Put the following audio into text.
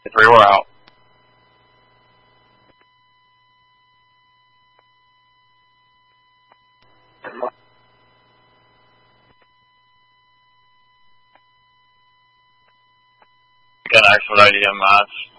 Three, we're out. Got an excellent idea, Matt.